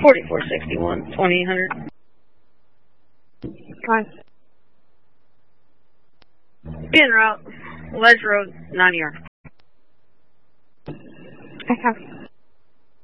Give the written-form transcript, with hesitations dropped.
4461, 2800. Hi. En route, Ledge Road, 90 yard. I have.